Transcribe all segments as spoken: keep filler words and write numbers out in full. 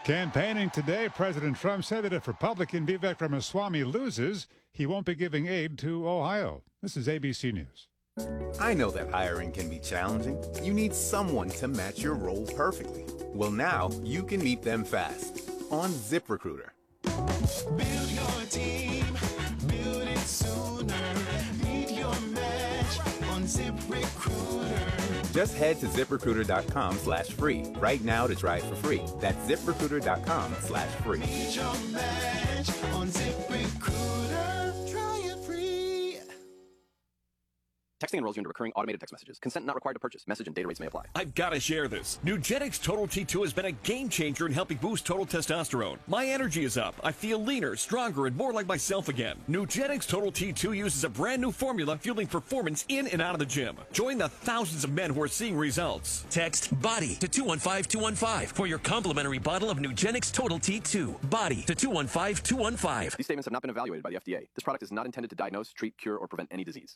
Campaigning today, President Trump said that if Republican Vivek Ramaswamy loses, he won't be giving aid to Ohio. This is A B C News. I know that hiring can be challenging. You need someone to match your role perfectly. Well, now you can meet them fast on ZipRecruiter. Build your team, build it sooner. Meet your match on ZipRecruiter. Just head to ZipRecruiter.com slash free right now to try it for free. That's ZipRecruiter.com slash free. Meet your match on ZipRecruiter. Try it free. Texting enrolls you into recurring automated text messages. Consent not required to purchase. Message and data rates may apply. I've got to share this. Nugenix Total T two has been a game changer in helping boost total testosterone. My energy is up. I feel leaner, stronger, and more like myself again. Nugenix Total T two uses a brand new formula fueling performance in and out of the gym. Join the thousands of men who are seeing results. Text BODY to two one five two one five for your complimentary bottle of Nugenix Total T two. BODY to two one five two one five. These statements have not been evaluated by the F D A. This product is not intended to diagnose, treat, cure, or prevent any disease.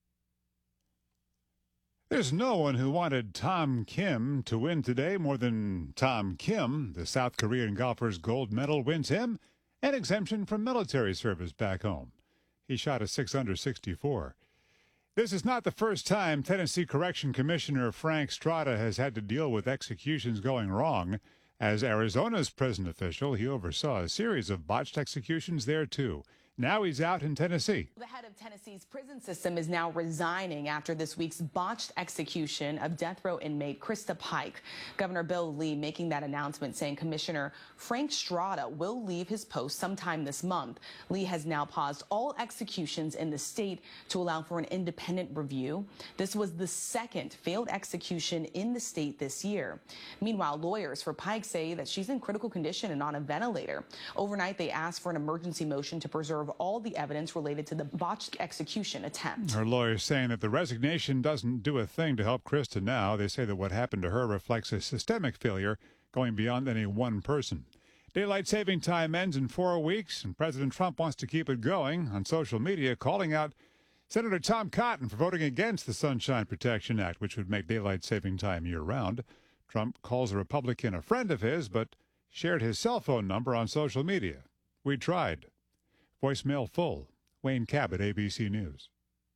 There's no one who wanted Tom Kim to win today more than Tom Kim. The South Korean golfer's gold medal wins him an exemption from military service back home. He shot a six under sixty-four. This is not the first time Tennessee Correction Commissioner Frank Strada has had to deal with executions going wrong. As Arizona's prison official, he oversaw a series of botched executions there, too. Now he's out in Tennessee. The head of Tennessee's prison system is now resigning after this week's botched execution of death row inmate Krista Pike. Governor Bill Lee making that announcement, saying Commissioner Frank Strada will leave his post sometime this month. Lee has now paused all executions in the state to allow for an independent review. This was the second failed execution in the state this year. Meanwhile, lawyers for Pike say that she's in critical condition and on a ventilator. Overnight, they asked for an emergency motion to preserve all the evidence related to the botched execution attempt. Her lawyers saying that the resignation doesn't do a thing to help Krista now. They say that what happened to her reflects a systemic failure going beyond any one person. Daylight saving time ends in four weeks, and President Trump wants to keep it going on social media, calling out Senator Tom Cotton for voting against the Sunshine Protection Act, which would make daylight saving time year-round. Trump calls a Republican a friend of his, but shared his cell phone number on social media. We tried. Voicemail full. Wayne Cabot, A B C News.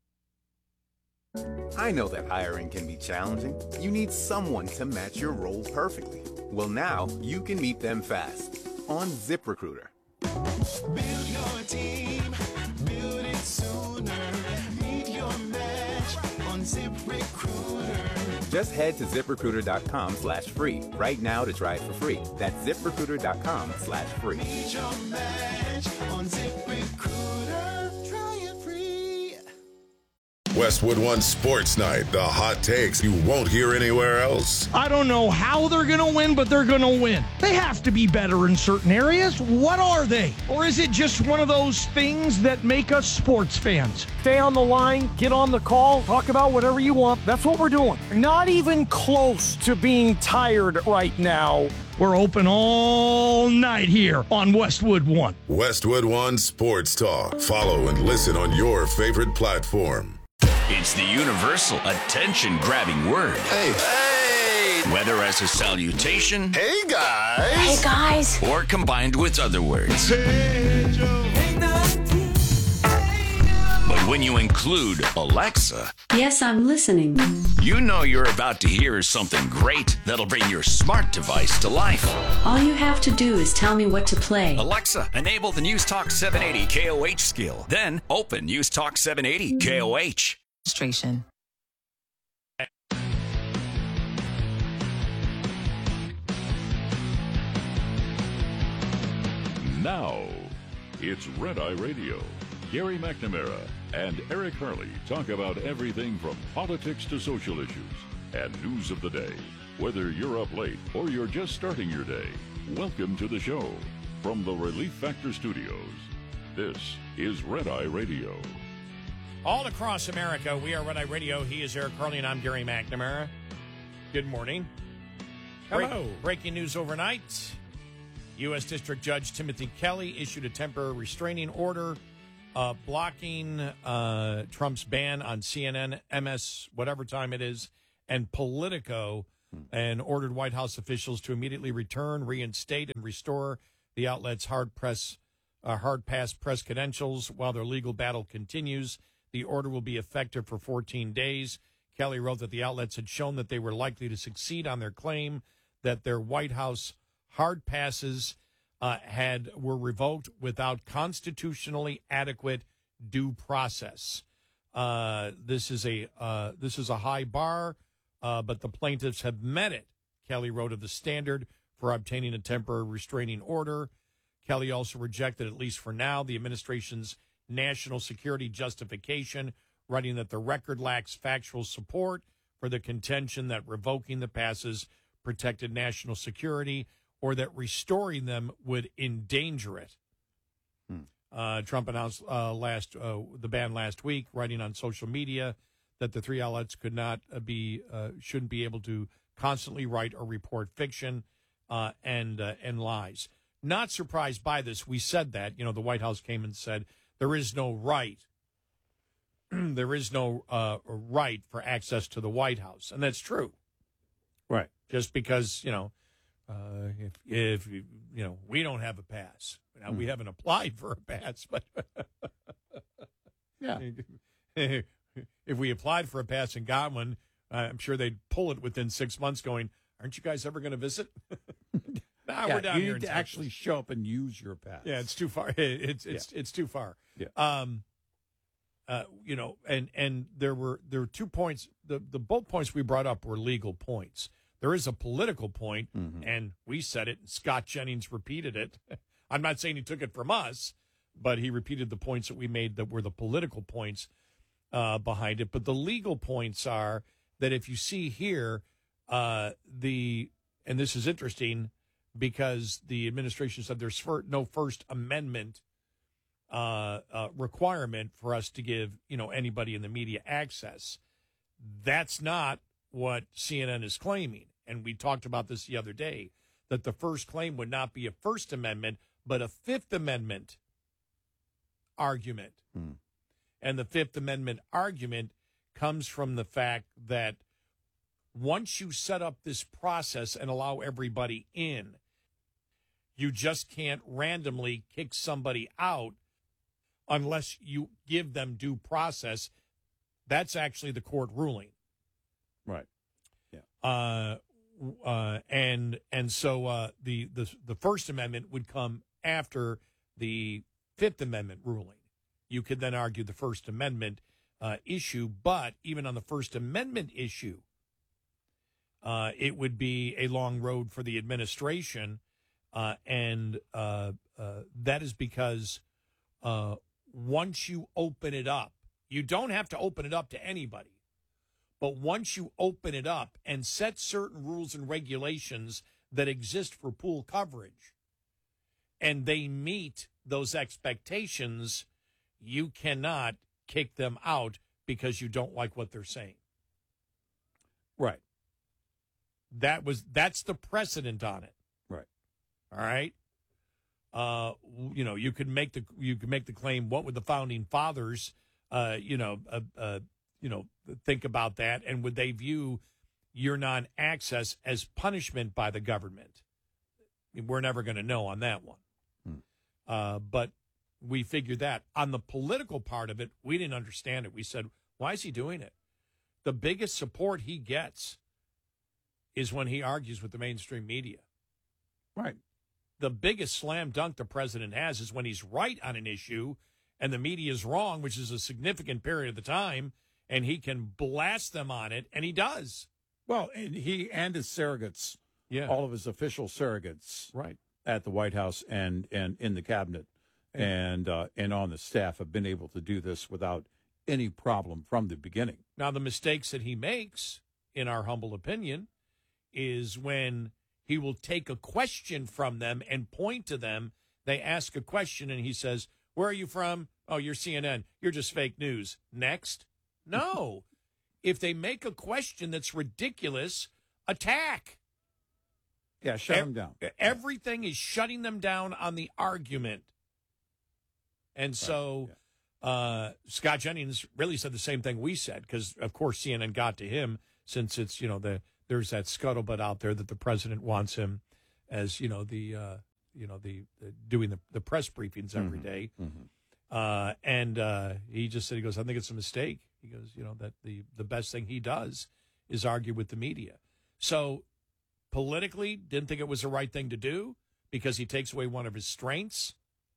I know that hiring can be challenging. You need someone to match your role perfectly. Well, now you can meet them fast on ZipRecruiter. Build your team, build it sooner. Meet your match on ZipRecruiter. Just head to ZipRecruiter.com slash free right now to try it for free. That's ZipRecruiter.com slash free. Meet your match on ZipRecruiter. Try it free. Westwood One Sports Night, the hot takes you won't hear anywhere else. I don't know how they're going to win, but they're going to win. They have to be better in certain areas. What are they? Or is it just one of those things that make us sports fans? Stay on the line, get on the call, talk about whatever you want. That's what we're doing. Not even close to being tired right now. We're open all night here on Westwood One. Westwood One Sports Talk. Follow and listen on your favorite platform. It's the universal attention-grabbing word. Hey. Hey! Whether as a salutation. Hey, guys. Hey, guys. Or combined with other words. Hey, Joe. But when you include Alexa. Yes, I'm listening. You know you're about to hear something great that'll bring your smart device to life. All you have to do is tell me what to play. Alexa, enable the News Talk seven eighty K O H skill. Then open News Talk seven eighty K O H. Registration. Now, it's Red Eye Radio. Gary McNamara and Eric Harley talk about everything from politics to social issues and news of the day. Whether you're up late or you're just starting your day, welcome to the show. From the Relief Factor Studios, this is Red Eye Radio. All across America, we are Red Eye Radio. He is Eric Harley, and I'm Gary McNamara. Good morning. Hello. Break, breaking news overnight. U S District Judge Timothy Kelly issued a temporary restraining order uh, blocking uh, Trump's ban on C N N, M S, whatever time it is, and Politico and ordered White House officials to immediately return, reinstate, and restore the outlet's hard press, uh, hard pass press credentials while their legal battle continues. The order will be effective for fourteen days. Kelly wrote that the outlets had shown that they were likely to succeed on their claim that their White House hard passes uh, had were revoked without constitutionally adequate due process. Uh, this is a uh, this is a high bar. Uh, but the plaintiffs have met it, Kelly wrote of the standard for obtaining a temporary restraining order. Kelly also rejected, at least for now, the administration's national security justification, writing that the record lacks factual support for the contention that revoking the passes protected national security or that restoring them would endanger it. Hmm. Uh, Trump announced uh, last uh, the ban last week, writing on social media that the three outlets could not uh, be, uh, shouldn't be able to constantly write or report fiction uh, and uh, and lies. Not surprised by this. We said that. You know, the White House came and said there is no right, there is no uh, right for access to the White House, and that's true. Right. Just because you know, uh, if if you know we don't have a pass, now mm. we haven't applied for a pass, but yeah. If we applied for a pass and got one, uh, I'm sure they'd pull it within six months going, aren't you guys ever going to visit? nah, yeah, we're down you here need in to Texas. actually show up and use your pass. Yeah, it's too far. It's it's yeah. it's too far. Yeah. Um, uh, you know, and and there were there were two points. The the both points we brought up were legal points. There is a political point, mm-hmm. and we said it. And Scott Jennings repeated it. I'm not saying he took it from us, but he repeated the points that we made that were the political points Uh, behind it. But the legal points are that if you see here, uh, the, and this is interesting because the administration said there's fir- no First Amendment uh, uh, requirement for us to give, you know, anybody in the media access. That's not what C N N is claiming. And we talked about this the other day, that the first claim would not be a First Amendment, but a Fifth Amendment argument. Hmm. And the Fifth Amendment argument comes from the fact that once you set up this process and allow everybody in, you just can't randomly kick somebody out unless you give them due process. That's actually the court ruling. Right. Yeah. Uh, uh, and and so uh, the, the the First Amendment would come after the Fifth Amendment ruling. You could then argue the First Amendment uh, issue, but even on the First Amendment issue, uh, it would be a long road for the administration, uh, and uh, uh, that is because uh, once you open it up, you don't have to open it up to anybody, but once you open it up and set certain rules and regulations that exist for pool coverage, and they meet those expectations, you cannot kick them out because you don't like what they're saying. Right. That was that's the precedent on it. Right. All right. Uh, you know, you could make the you could make the claim. What would the founding fathers, uh, you know, uh, uh, you know, think about that, and would they view your non-access as punishment by the government? We're never going to know on that one. Hmm. Uh, but. We figured that. On the political part of it, we didn't understand it. We said, why is he doing it? The biggest support he gets is when he argues with the mainstream media. Right. The biggest slam dunk the president has is when he's right on an issue and the media is wrong, which is a significant period of the time, and he can blast them on it, and he does. Well, and he and his surrogates, yeah, all of his official surrogates, right, at the White House and, and in the cabinet. And uh, and on the staff have been able to do this without any problem from the beginning. Now, the mistakes that he makes, in our humble opinion, is when he will take a question from them and point to them. They ask a question, and he says, where are you from? Oh, you're C N N. You're just fake news. Next. No. If they make a question that's ridiculous, attack. Yeah, shut e- them down. Everything is shutting them down on the argument. And so right. yeah. uh, Scott Jennings really said the same thing we said because, of course, C N N got to him since it's, you know, the, there's that scuttlebutt out there that the president wants him as, you know, the, uh, you know, the, the doing the, the press briefings every Mm-hmm. day. Mm-hmm. Uh, and uh, he just said, he goes, I think it's a mistake. He goes, you know, that the, the best thing he does is argue with the media. So politically, didn't think it was the right thing to do because he takes away one of his strengths.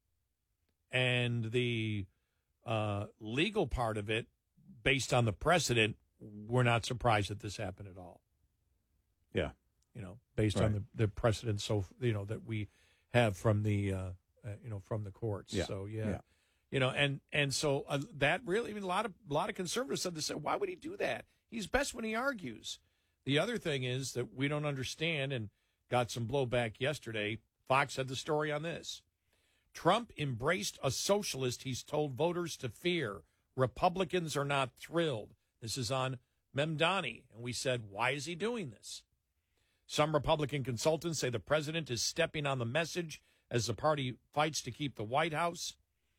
And the uh, legal part of it, based on the precedent, we're not surprised that this happened at all. Yeah. You know, based Right. on the, the precedent, so, you know, that we have from the, uh, uh, you know, from the courts. Yeah. So, yeah. Yeah. You know, and and so uh, that really, I mean, a lot of a lot of conservatives said this. Why would he do that? He's best when he argues. The other thing is that we don't understand, and got some blowback yesterday. Fox had the story on this. Trump embraced a socialist he's told voters to fear. Republicans are not thrilled. This is on Mamdani, and we said, why is he doing this? Some Republican consultants say the president is stepping on the message as the party fights to keep the White House.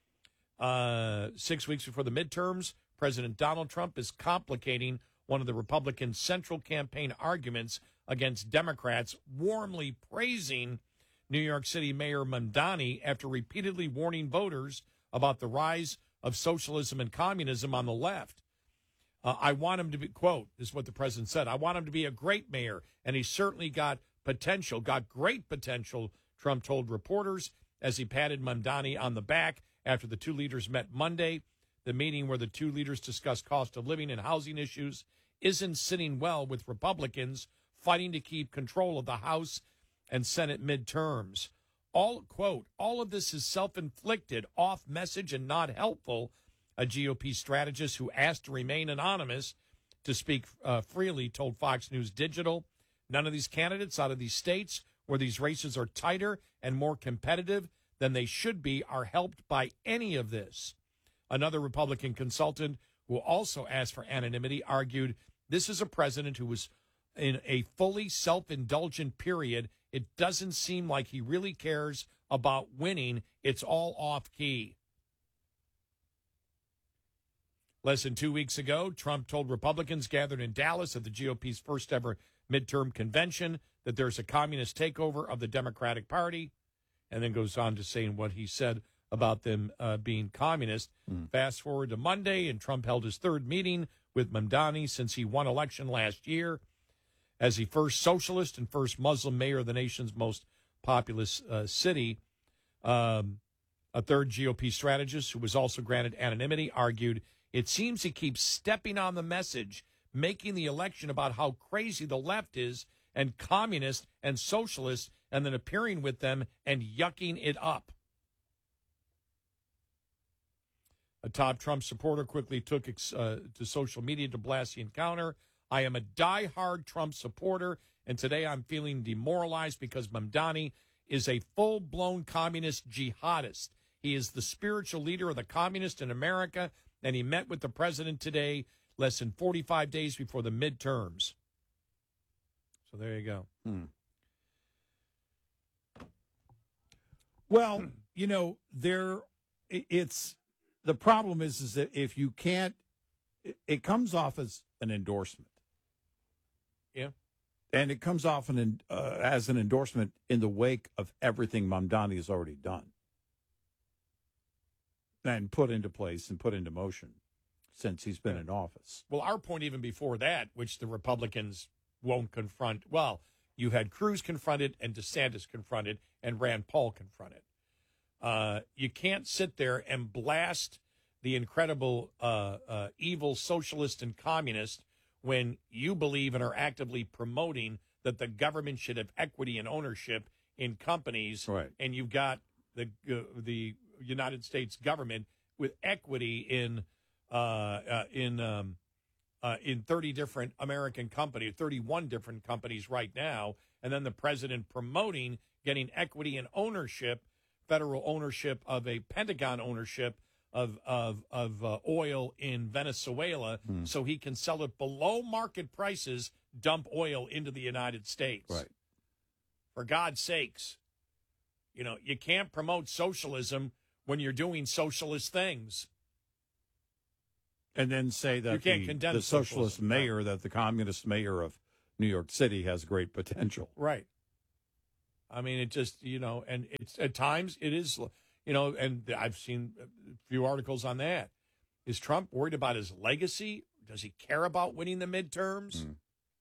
Uh, six weeks before the midterms, President Donald Trump is complicating one of the Republican central campaign arguments against Democrats, warmly praising New York City Mayor Mamdani after repeatedly warning voters about the rise of socialism and communism on the left. Uh, I want him to be, quote, this is what the president said, I want him to be a great mayor, and he certainly got potential, got great potential, Trump told reporters as he patted Mamdani on the back after the two leaders met Monday. The meeting where the two leaders discussed cost of living and housing issues isn't sitting well with Republicans fighting to keep control of the House and Senate midterms. All, quote, all of this is self-inflicted, off-message, and not helpful, a G O P strategist who asked to remain anonymous to speak uh, freely told Fox News Digital. None of these candidates out of these states where these races are tighter and more competitive than they should be are helped by any of this. Another Republican consultant who also asked for anonymity argued this is a president who was in a fully self-indulgent period. It doesn't seem like he really cares about winning. It's all off-key. Less than two weeks ago, Trump told Republicans gathered in Dallas at the G O P's first ever midterm convention that there's a communist takeover of the Democratic Party, and then goes on to saying what he said about them uh, being communist. Mm. Fast forward to Monday, and Trump held his third meeting with Mamdani since he won election last year as the first socialist and first Muslim mayor of the nation's most populous uh, city. Um, a third G O P strategist who was also granted anonymity argued, it seems he keeps stepping on the message, making the election about how crazy the left is and communist and socialist, and then appearing with them and yucking it up. A top Trump supporter quickly took uh, to social media to blast the encounter. I am a diehard Trump supporter, and today I'm feeling demoralized because Mamdani is a full-blown communist jihadist. He is the spiritual leader of the communists in America, and he met with the president today, less than forty-five days before the midterms. So there you go. Hmm. Well, you know, there it's the problem is is that if you can't, it, it comes off as an endorsement. Yeah, and it comes off an uh, as an endorsement in the wake of everything Mamdani has already done and put into place and put into motion since he's been in office. Well, our point even before that, which the Republicans won't confront. Well, you had Cruz confronted and DeSantis confronted and Rand Paul confronted. Uh, you can't sit there and blast the incredible uh, uh, evil socialist and communist when you believe and are actively promoting that the government should have equity and ownership in companies. Right. And you've got the uh, the United States government with equity in uh, uh, in um, uh, in thirty different American companies, thirty-one different companies right now, and then the president promoting getting equity and ownership, federal ownership of a Pentagon ownership of of of uh, oil in Venezuela, Hmm. so he can sell it below market prices, dump oil into the United States. Right. For God's sakes, you know, you can't promote socialism when you're doing socialist things. And then say You that can't the, condemn the socialist socialism, mayor, that the communist mayor of New York City has great potential. Right. I mean, it just, you know, and it's at times it is, you know, and I've seen a few articles on that. Is Trump worried about his legacy? Does he care about winning the midterms? Mm.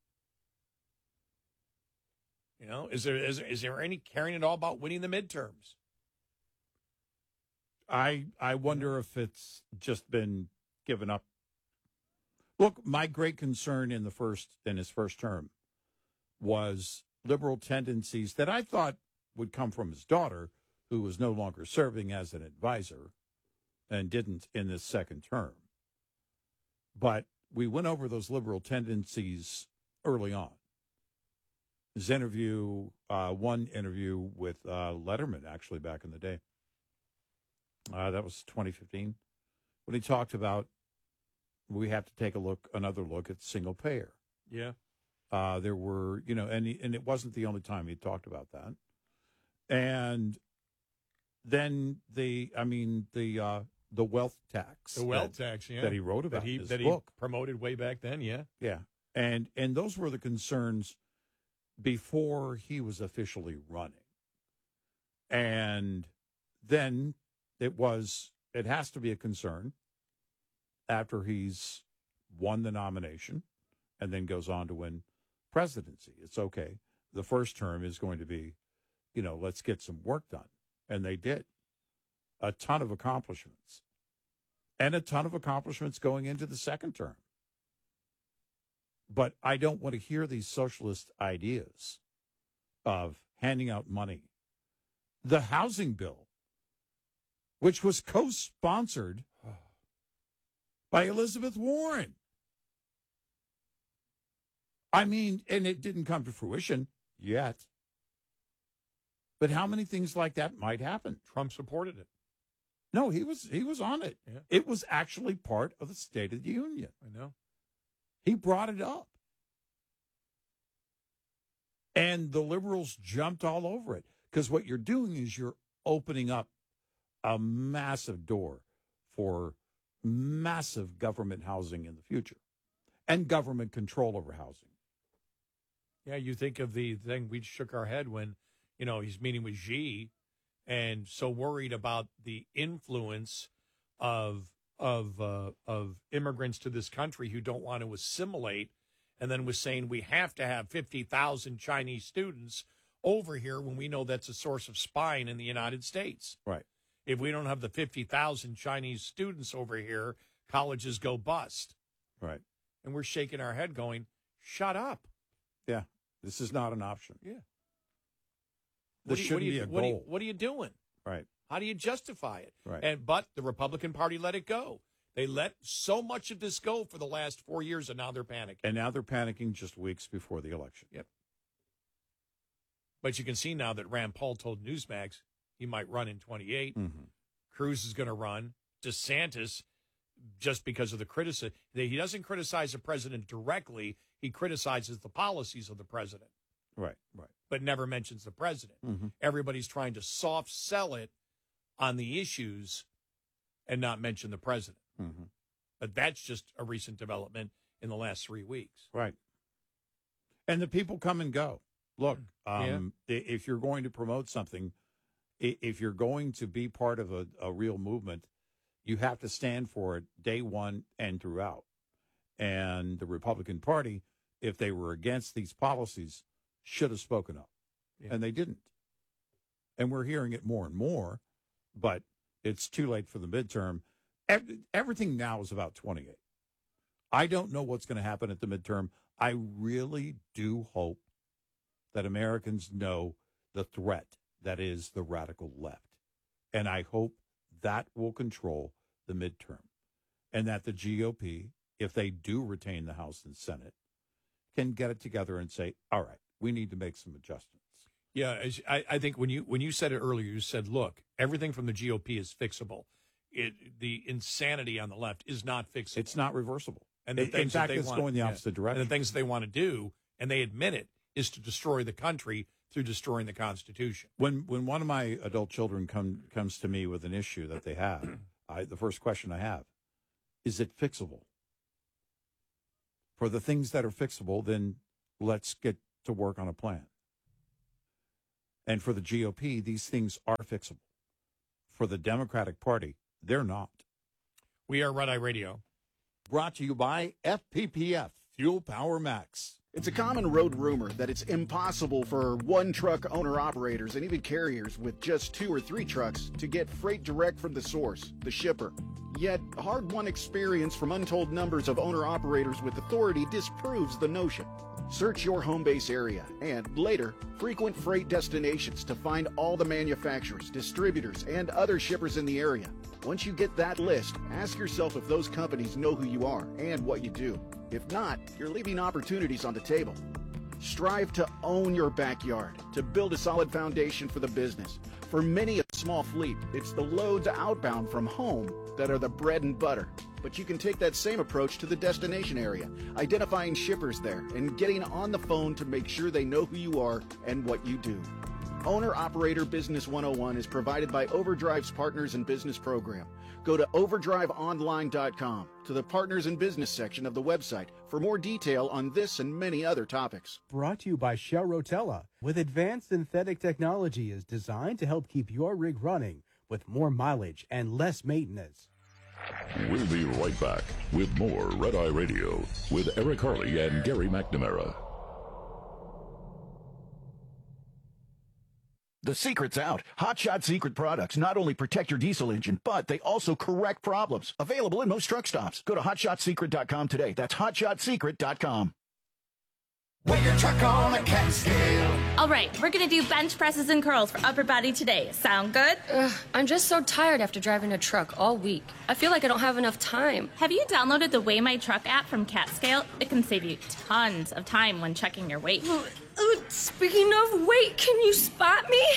You know, is there is, is there any caring at all about winning the midterms? I I wonder if it's just been given up. Look, my great concern in the first in his first term was liberal tendencies that I thought would come from his daughter, who was no longer serving as an advisor and didn't in this second term. But we went over those liberal tendencies early on. His interview, uh, one interview with uh, Letterman, actually, back in the day. Uh, that was twenty fifteen, when he talked about we have to take a look, another look at single payer. Yeah. Uh, there were, you know, and he, and it wasn't the only time he talked about that. And then the, I mean, the uh, the wealth tax, The wealth that, tax, yeah. that he wrote about that he, in his that book. he promoted way back then, yeah. Yeah, and and those were the concerns before he was officially running. And then it was, it has to be a concern after he's won the nomination and then goes on to win presidency. It's okay. The first term is going to be, you know, let's get some work done. And they did. A ton of accomplishments. And a ton of accomplishments going into the second term. But I don't want to hear these socialist ideas of handing out money. The housing bill, which was co-sponsored by Elizabeth Warren. I mean, and it didn't come to fruition yet. But how many things like that might happen? Trump supported it. No, he was he was on it. Yeah. It was actually part of the State of the Union. I know. He brought it up. And the liberals jumped all over it. Because what you're doing is you're opening up a massive door for massive government housing in the future and government control over housing. Yeah, you think of the thing, we shook our head when, you know, he's meeting with Xi and so worried about the influence of of uh, of immigrants to this country who don't want to assimilate, and then was saying we have to have fifty thousand Chinese students over here when we know that's a source of spying in the United States. Right. If we don't have the fifty thousand Chinese students over here, colleges go bust. Right. And we're shaking our head going, shut up. Yeah. This is not an option. Yeah. This What do you- shouldn't what do you- be a what do you- goal. What are you doing? Right. How do you justify it? Right. And but the Republican Party let it go. They let so much of this go for the last four years, and now they're panicking. And now they're panicking just weeks before the election. Yep. But you can see now that Rand Paul told Newsmax he might run in twenty-eight. Mm-hmm. Cruz is going to run. DeSantis, just because of the criticism, he doesn't criticize the president directly. He criticizes the policies of the president. Right, right. But never mentions the president. Mm-hmm. Everybody's trying to soft sell it on the issues and not mention the president. Mm-hmm. But that's just a recent development in the last three weeks. Right. And the people come and go. Look, um, i if you're going to promote something, i- if you're going to be part of a, a real movement, you have to stand for it day one and throughout. And the Republican Party, if they were against these policies, should have spoken up. Yeah. And they didn't. And we're hearing it more and more, but it's too late for the midterm. Ev- everything now is about twenty-eight. I don't know what's going to happen at the midterm. I really do hope that Americans know the threat that is the radical left. And I hope that will control the midterm. And that the G O P, if they do retain the House and Senate, can get it together and say, all right, we need to make some adjustments. Yeah, as- I, I think when you when you said it earlier, you said, look, everything from the G O P is fixable. It, the insanity on the left is not fixable. It's not reversible. And the In- in things that fact, they it's want- going the yeah. opposite direction. And the things they want to do, and they admit it, is to destroy the country through destroying the Constitution. When when one of my adult children come comes to me with an issue that they have, I, the first question I have, is it fixable? For the things that are fixable, then Let's get to work on a plan. And for the G O P, these things are fixable. For the Democratic Party, they're not. We are Red Eye Radio. Brought to you by F P P F, Fuel Power Max. It's a common road rumor that it's impossible for one-truck owner-operators and even carriers with just two or three trucks to get freight direct from the source, the shipper. Yet, hard-won experience from untold numbers of owner-operators with authority disproves the notion. Search your home base area and, later, frequent freight destinations to find all the manufacturers, distributors, and other shippers in the area. Once you get that list, ask yourself if those companies know who you are and what you do. If not, you're leaving opportunities on the table. Strive to own your backyard, to build a solid foundation for the business. For many a small fleet, it's the loads outbound from home that are the bread and butter. But you can take that same approach to the destination area, identifying shippers there and getting on the phone to make sure they know who you are and what you do. Owner-Operator Business one oh one is provided by Overdrive's Partners in Business program. Go to overdrive online dot com to the Partners in Business section of the website for more detail on this and many other topics. Brought to you by Shell Rotella, with advanced synthetic technology is designed to help keep your rig running with more mileage and less maintenance. We'll be right back with more Red Eye Radio with Eric Harley and Gary McNamara. The secret's out. Hot Shot Secret products not only protect your diesel engine, but they also correct problems. Available in most truck stops. Go to hot shot secret dot com today. That's hot shot secret dot com. Weigh your truck on a cat scale. All right, we're going to do bench presses and curls for upper body today. Sound good? Ugh, I'm just so tired after driving a truck all week. I feel like I don't have enough time. Have you downloaded the Weigh My Truck app from CatScale? It can save you tons of time when checking your weight. Uh, speaking of weight, can you spot me?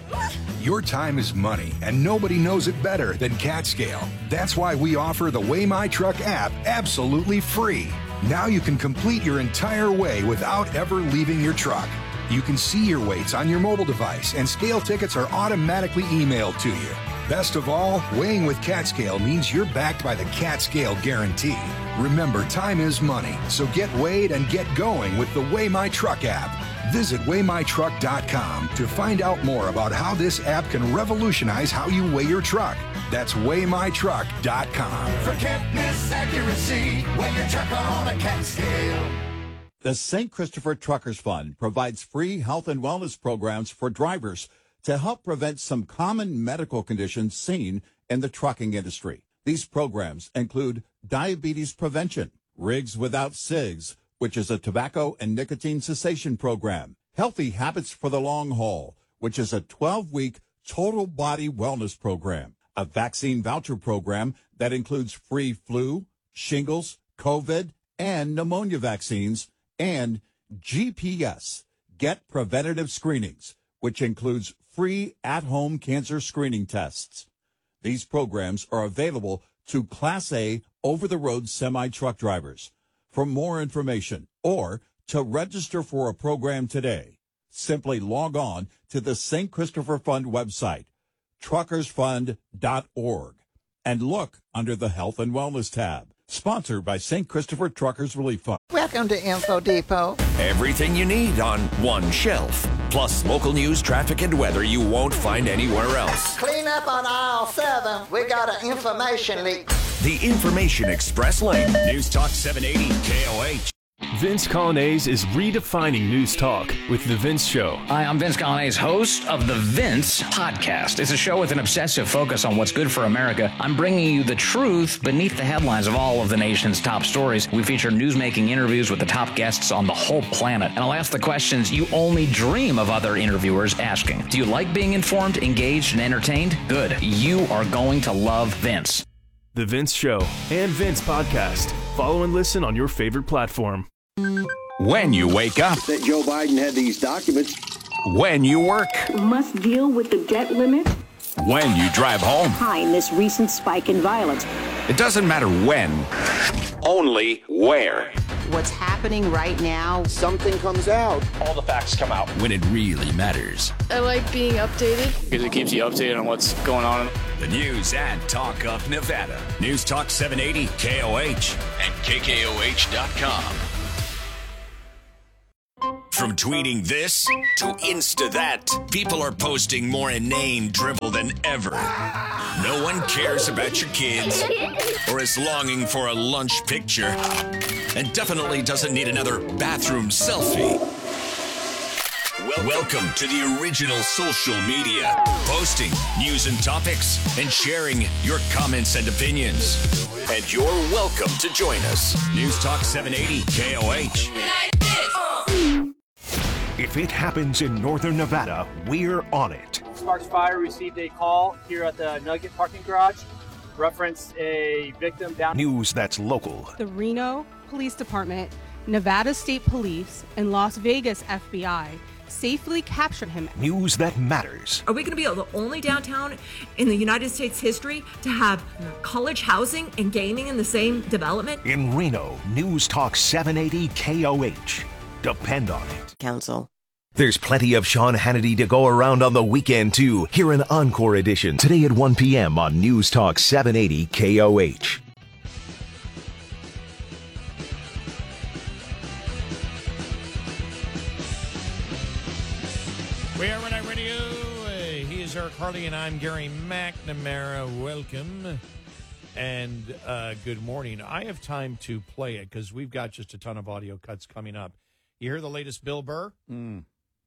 Your time is money, and nobody knows it better than CatScale. That's why we offer the Weigh My Truck app absolutely free. Now you can complete your entire weigh without ever leaving your truck. You can see your weights on your mobile device, and scale tickets are automatically emailed to you. Best of all, weighing with CatScale means you're backed by the CatScale Guarantee. Remember, time is money, so get weighed and get going with the Weigh My Truck app. Visit weigh my truck dot com to find out more about how this app can revolutionize how you weigh your truck. That's weigh my truck dot com. Forget miss accuracy. Weigh your truck on a cat scale. The Saint Christopher Truckers Fund provides free health and wellness programs for drivers to help prevent some common medical conditions seen in the trucking industry. These programs include diabetes prevention, Rigs Without Cigs, which is a tobacco and nicotine cessation program, Healthy Habits for the Long Haul, which is a twelve-week total body wellness program, a vaccine voucher program that includes free flu, shingles, COVID, and pneumonia vaccines, and G P S, Get Preventative Screenings, which includes free at-home cancer screening tests. These programs are available to Class A over-the-road semi-truck drivers. For more information or to register for a program today, simply log on to the Saint Christopher Fund website, truckers fund dot org, and look under the Health and Wellness tab. Sponsored by Saint Christopher Truckers Relief Fund. Welcome to Info Depot. Everything you need on one shelf. Plus local news, traffic, and weather you won't find anywhere else. Clean up on aisle seven. We got an information leak. The Information Express Lane. News Talk seven eighty K O H. Vince Colonnese is redefining news talk with The Vince Show. Hi, I'm Vince Colonnese, host of The Vince Podcast. It's a show with an obsessive focus on what's good for America. I'm bringing you the truth beneath the headlines of all of the nation's top stories. We feature newsmaking interviews with the top guests on the whole planet. And I'll ask the questions you only dream of other interviewers asking. Do you like being informed, engaged, and entertained? Good. You are going to love Vince. The Vince Show and Vince Podcast. Follow and listen on your favorite platform. When you wake up. That Joe Biden had these documents. When you work. Must deal with the debt limit. When you drive home. Behind this recent spike in violence. It doesn't matter when, only where. What's happening right now. Something comes out. All the facts come out. When it really matters. I like being updated. Because it keeps you updated on what's going on. The news and talk of Nevada. News Talk seven eighty K O H and K K O H dot com. From tweeting this to Insta that, people are posting more inane drivel than ever. No one cares about your kids or is longing for a lunch picture and definitely doesn't need another bathroom selfie. Welcome to the original social media, posting news and topics and sharing your comments and opinions. And you're welcome to join us. News Talk seven eighty K O H. If it happens in northern Nevada, we're on it. Sparks Fire received a call here at the Nugget parking garage. Referenced a victim down. News that's local. The Reno Police Department, Nevada State Police, and Las Vegas F B I safely captured him. News that matters. Are we going to be the only downtown in the United States history to have college housing and gaming in the same development? In Reno, News Talk seven eighty K O H. Depend on it. Council. There's plenty of Sean Hannity to go around on the weekend, too. Hear an encore edition today at one p.m. on News Talk seven eighty K O H. We are Red Eye Radio. Uh, he is Eric Harley, and I'm Gary McNamara. Welcome and uh, good morning. I have time to play it because we've got just a ton of audio cuts coming up. You hear the latest Bill Burr Mm.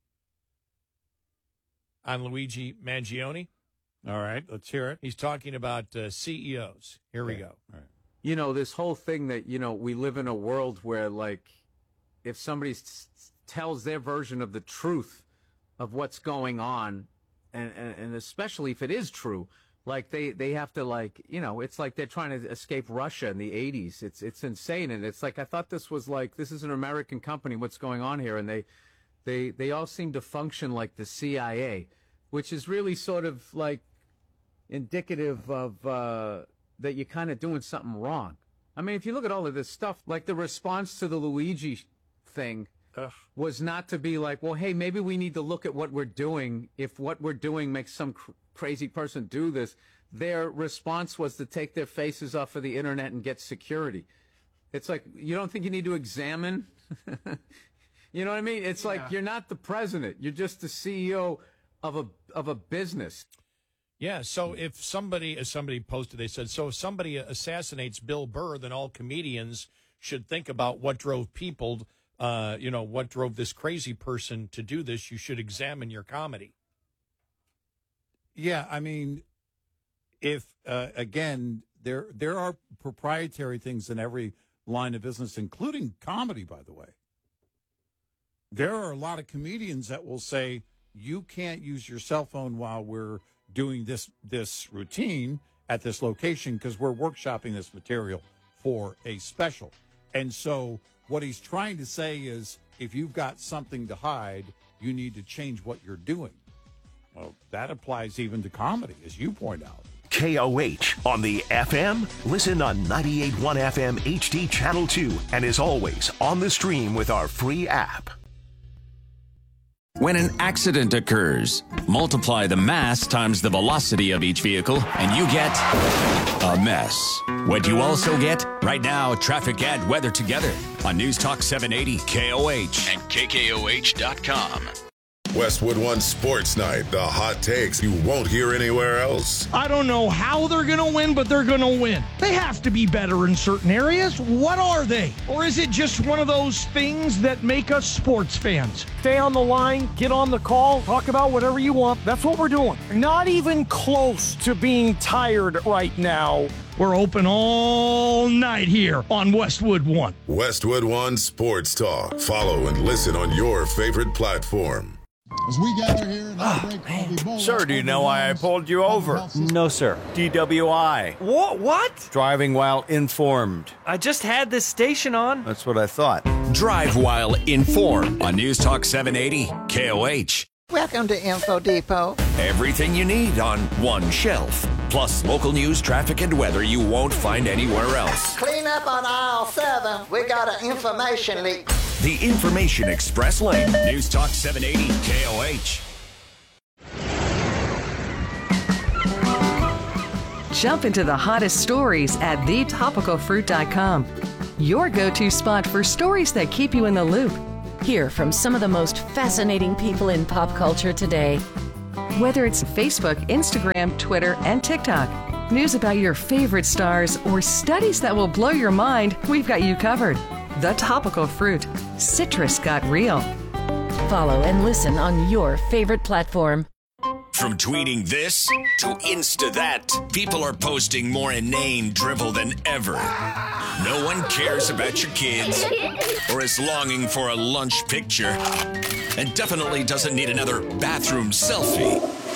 on Luigi Mangione? All right, let's hear it. He's talking about uh, C E Os. Here we Okay. go. All right. You know, this whole thing that, you know, we live in a world where, like, if somebody s- tells their version of the truth of what's going on, and, and, and especially if it is true, like, they, they have to, like, you know, it's like they're trying to escape Russia in the eighties. It's it's insane. And it's like, I thought this was like, this is an American company. What's going on here? And they, they, they all seem to function like the C I A, which is really sort of like indicative of uh, that you're kind of doing something wrong. I mean, if you look at all of this stuff, like the response to the Luigi thing Ugh. was not to be like, well, hey, maybe we need to look at what we're doing. If what we're doing makes some cr- crazy person do this, their response was to take their faces off of the internet and get security. It's like, you don't think you need to examine? You know what I mean? It's yeah. like, you're not the president. You're just the C E O of a of a business. Yeah, so if somebody, as somebody posted, they said, so if somebody assassinates Bill Burr, then all comedians should think about what drove people, uh, you know, what drove this crazy person to do this. You should examine your comedy. Yeah, I mean, if, uh, again, there there are proprietary things in every line of business, including comedy, by the way. There are a lot of comedians that will say, you can't use your cell phone while we're doing this this routine at this location because we're workshopping this material for a special. And so what he's trying to say is, if you've got something to hide, you need to change what you're doing. Well, that applies even to comedy, as you point out. K O H on the F M. Listen on ninety-eight point one F M H D Channel two. And as always, on the stream with our free app. When an accident occurs, multiply the mass times the velocity of each vehicle, and you get a mess. What you also get? Right now, traffic and weather together on News Talk seven eighty K O H and K K O H dot com. Westwood One Sports Night, the hot takes you won't hear anywhere else. I don't know how they're going to win, but they're going to win. They have to be better in certain areas. What are they? Or is it just one of those things that make us sports fans? Stay on the line, get on the call, talk about whatever you want. That's what we're doing. Not even close to being tired right now. We're open all night here on Westwood One. Westwood One Sports Talk. Follow and listen on your favorite platform. As we gather here in our break, Ebola, Sir, do you know why I pulled you over? No, sir. D W I. What? What? Driving while informed. I just had this station on. That's what I thought. Drive while informed on News Talk seven eighty K O H. Welcome to Info Depot. Everything you need on one shelf. Plus local news, traffic, and weather you won't find anywhere else. Clean up on aisle seven. We got an information leak. The Information Express Lane. News Talk seven eighty K O H. Jump into the hottest stories at the topical fruit dot com. Your go-to spot for stories that keep you in the loop. Hear from some of the most fascinating people in pop culture today. Whether it's Facebook, Instagram, Twitter, and TikTok, news about your favorite stars, or studies that will blow your mind, we've got you covered. The Topical Fruit. Citrus got real. Follow and listen on your favorite platform. From tweeting this to Insta that, people are posting more inane drivel than ever. No one cares about your kids or is longing for a lunch picture and definitely doesn't need another bathroom selfie.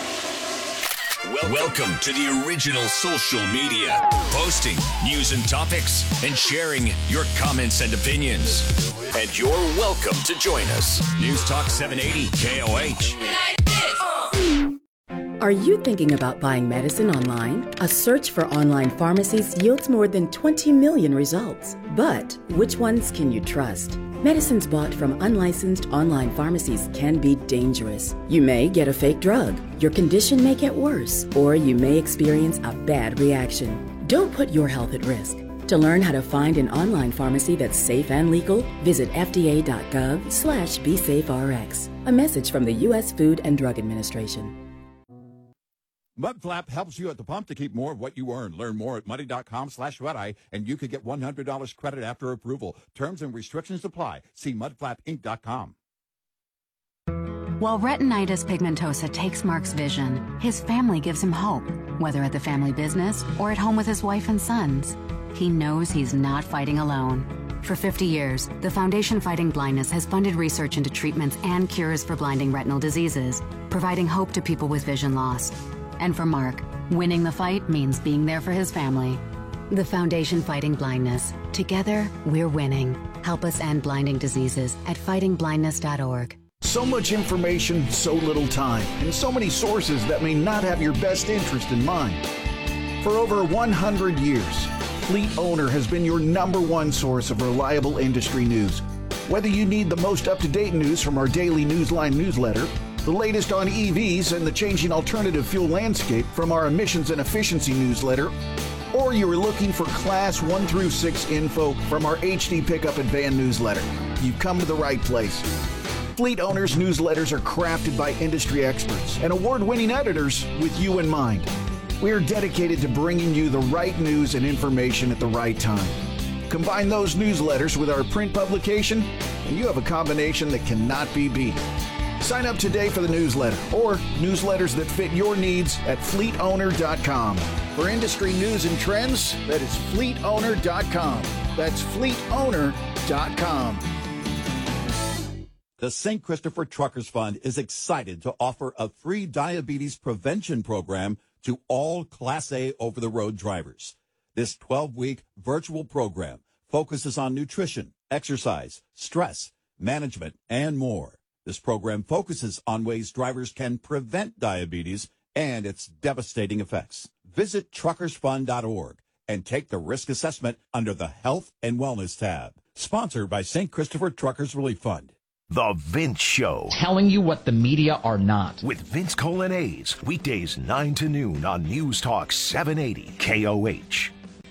Welcome to the original social media, posting news and topics and sharing your comments and opinions. And you're welcome to join us. News Talk seven eighty K O H. Are you thinking about buying medicine online? A search for online pharmacies yields more than twenty million results. But which ones can you trust? Medicines bought from unlicensed online pharmacies can be dangerous. You may get a fake drug, your condition may get worse, or you may experience a bad reaction. Don't put your health at risk. To learn how to find an online pharmacy that's safe and legal, visit F D A dot gov slash be safe R X. A message from the U S Food and Drug Administration. Mudflap helps you at the pump to keep more of what you earn. Learn more at muddy dot com slash red-eye, and you could get one hundred dollars credit after approval. Terms and restrictions apply. See mud flap inc dot com. While retinitis pigmentosa takes Mark's vision, his family gives him hope, whether at the family business or at home with his wife and sons. He knows he's not fighting alone. For fifty years, the Foundation Fighting Blindness has funded research into treatments and cures for blinding retinal diseases, providing hope to people with vision loss. And for Mark, winning the fight means being there for his family. The Foundation Fighting Blindness. Together, we're winning. Help us end blinding diseases at fighting blindness dot org. So much information, so little time, and so many sources that may not have your best interest in mind. For over one hundred years, Fleet Owner has been your number one source of reliable industry news. Whether you need the most up-to-date news from our daily Newsline newsletter, the latest on E Vs and the changing alternative fuel landscape from our emissions and efficiency newsletter, or you are looking for class one through six info from our H D Pickup and Van newsletter, you've come to the right place. Fleet Owners newsletters are crafted by industry experts and award-winning editors with you in mind. We are dedicated to bringing you the right news and information at the right time. Combine those newsletters with our print publication, and you have a combination that cannot be beat. Sign up today for the newsletter or newsletters that fit your needs at fleet owner dot com. For industry news and trends, that is fleet owner dot com. That's fleet owner dot com. The Saint Christopher Truckers Fund is excited to offer a free diabetes prevention program to all Class A over-the-road drivers. This twelve-week virtual program focuses on nutrition, exercise, stress, management, and more. This program focuses on ways drivers can prevent diabetes and its devastating effects. Visit truckers fund dot org and take the risk assessment under the Health and Wellness tab. Sponsored by Saint Christopher Truckers Relief Fund. The Vince Show. Telling you what the media are not. With Vince Colonnese. Weekdays nine to noon on News Talk seven eighty K O H.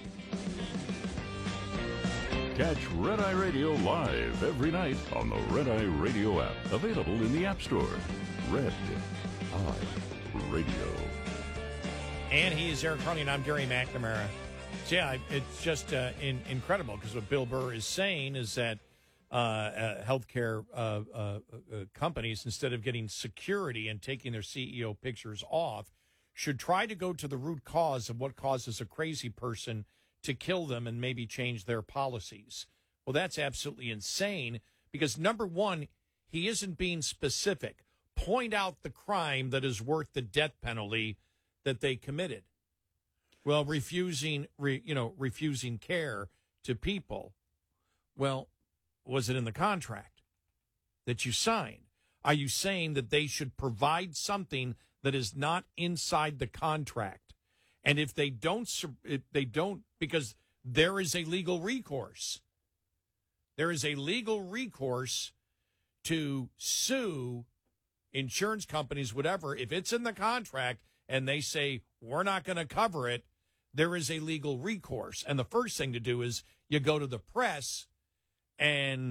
Catch Red Eye Radio live every night on the Red Eye Radio app. Available in the App Store. Red Eye Radio. And he is Eric Carney, and I'm Gary McNamara. So yeah, it's just uh, in, incredible, because what Bill Burr is saying is that uh, uh, healthcare uh, uh, uh, companies, instead of getting security and taking their C E O pictures off, should try to go to the root cause of what causes a crazy person to kill them and maybe change their policies. Well, that's absolutely insane, because number one, he isn't being specific. Point out the crime that is worth the death penalty that they committed. Well, refusing, re, you know, refusing care to people. Well, was it in the contract that you signed? Are you saying that they should provide something that is not inside the contract? And if they don't, if they don't, because there is a legal recourse. There is a legal recourse to sue insurance companies, whatever. If it's in the contract and they say, we're not going to cover it, there is a legal recourse. And the first thing to do is you go to the press and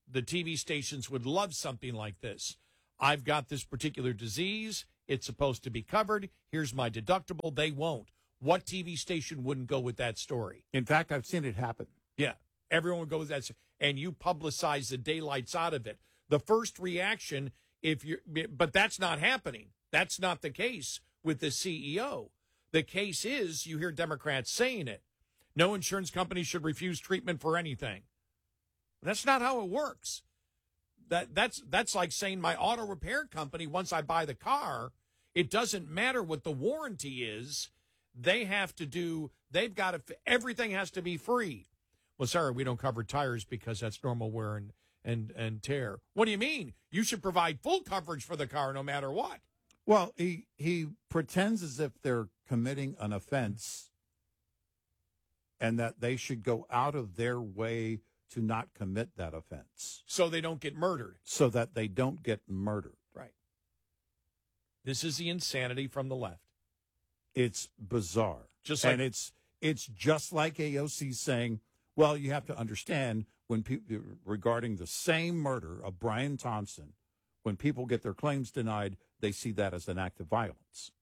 the T V stations would love something like this. I've got this particular disease. It's supposed to be covered. Here's my deductible. They won't. What T V station wouldn't go with that story? In fact, I've seen it happen. Yeah. Everyone would go with that. And you publicize the daylights out of it. The first reaction, if you but that's not happening. That's not the case with the C E O. The case is, you hear Democrats saying it. No insurance company should refuse treatment for anything. That's not how it works. That that's that's like saying my auto repair company, once I buy the car, it doesn't matter what the warranty is. They have to do, they've got to, everything has to be free. Well, sorry, we don't cover tires because that's normal wear and, and, and tear. What do you mean? You should provide full coverage for the car no matter what. Well, he he pretends as if they're committing an offense and that they should go out of their way to not commit that offense. So they don't get murdered. So that they don't get murdered. Right. This is the insanity from the left. It's bizarre. Just like, and it's it's just like A O C saying, well, you have to understand when people regarding the same murder of Brian Thompson, when people get their claims denied, they see that as an act of violence.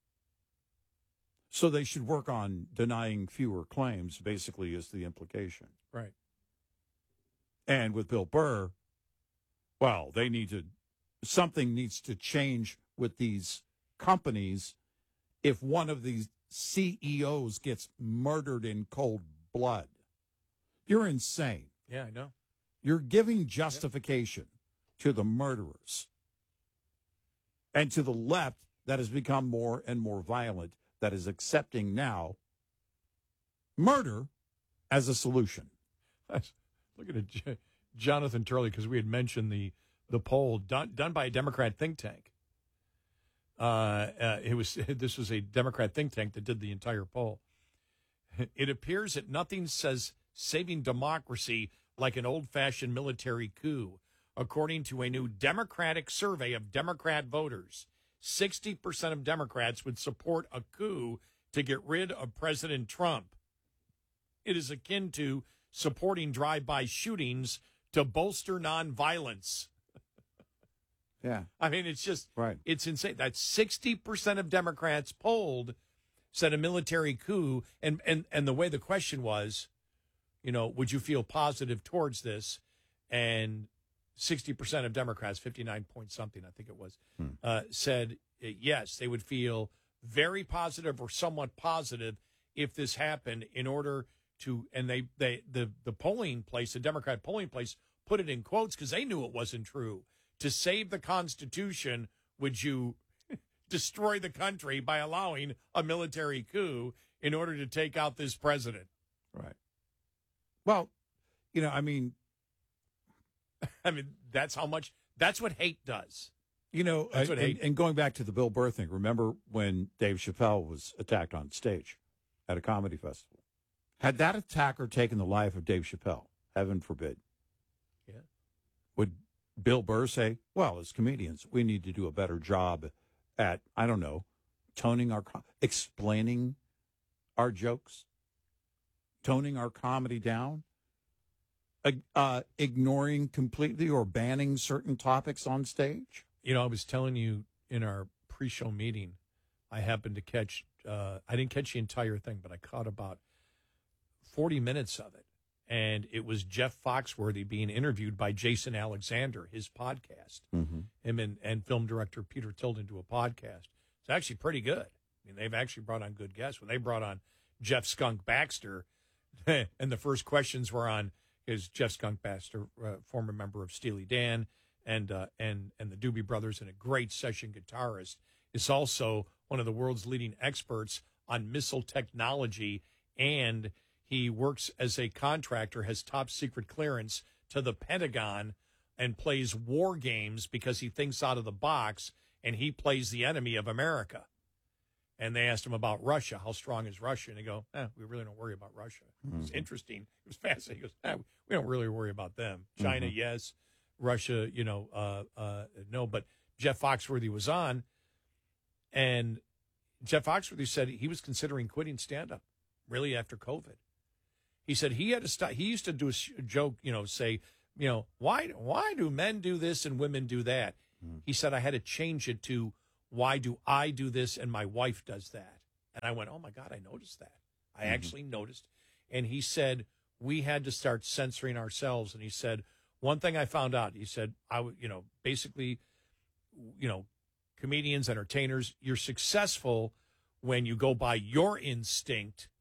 So they should work on denying fewer claims, basically, is the implication. Right. And with Bill Burr, well, they need to, something needs to change with these companies. If one of these C E Os gets murdered in cold blood, you're insane. Yeah, I know. You're giving justification yeah. to the murderers and to the left that has become more and more violent, that is accepting now murder as a solution. Look at it, Jonathan Turley, because we had mentioned the, the poll done, done by a Democrat think tank. Uh, uh, it was this was a Democrat think tank that did the entire poll. It appears that nothing says saving democracy like an old-fashioned military coup. According to a new Democratic survey of Democrat voters, sixty percent of Democrats would support a coup to get rid of President Trump. It is akin to supporting drive-by shootings to bolster nonviolence. Yeah. I mean, it's just, right. It's insane. That's sixty percent of Democrats polled said a military coup. And, and, and the way the question was, you know, would you feel positive towards this? And sixty percent of Democrats, fifty-nine point something, I think it was, hmm. uh, said uh, yes, they would feel very positive or somewhat positive if this happened in order to, and they, they the, the polling place, the Democrat polling place, put it in quotes because they knew it wasn't true. To save the Constitution, would you destroy the country by allowing a military coup in order to take out this president? Right. Well, you know, I mean, I mean, that's how much, that's what hate does. You know, that's what and, hate. and going back to the Bill Burr thing, remember when Dave Chappelle was attacked on stage at a comedy festival? Had that attacker taken the life of Dave Chappelle, heaven forbid, yeah, would Bill Burr say, well, as comedians, we need to do a better job at, I don't know, toning our, explaining our jokes, toning our comedy down, uh, uh, ignoring completely or banning certain topics on stage? You know, I was telling you in our pre-show meeting, I happened to catch, uh, I didn't catch the entire thing, but I caught about forty minutes of it. And it was Jeff Foxworthy being interviewed by Jason Alexander, his podcast. Mm-hmm. Him and, and film director Peter Tilden do a podcast. It's actually pretty good. I mean, they've actually brought on good guests. When they brought on Jeff Skunk Baxter, and the first questions were on, is Jeff Skunk Baxter, uh, former member of Steely Dan, and uh, and and the Doobie Brothers, and a great session guitarist, is also one of the world's leading experts on missile technology, and he works as a contractor, has top secret clearance to the Pentagon, and plays war games because he thinks out of the box, and he plays the enemy of America. And they asked him about Russia. How strong is Russia? And they go, eh, we really don't worry about Russia. Mm-hmm. It's interesting. It was fascinating. He goes, eh, we don't really worry about them. China, Mm-hmm. yes. Russia, you know, uh, uh, no. But Jeff Foxworthy was on, and Jeff Foxworthy said he was considering quitting stand-up, really, after COVID. He said he had to stop. He used to do a joke, you know, say, you know, why why do men do this and women do that? Mm. He said, I had to change it to, why do I do this and my wife does that? And I went, oh, my God, I noticed that. I mm-hmm. actually noticed. And he said, we had to start censoring ourselves. And he said, one thing I found out, he said, I would, you know, basically, you know, comedians, entertainers, you're successful when you go by your instinct.